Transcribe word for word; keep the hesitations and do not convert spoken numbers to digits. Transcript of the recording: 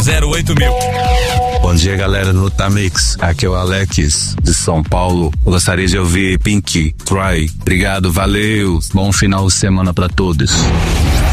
zero oito mil. Bom dia, galera do Tamix. Aqui é o Alex, de São Paulo. Eu gostaria de ouvir Pink, Cry. Obrigado, valeu. Bom final de semana pra todos.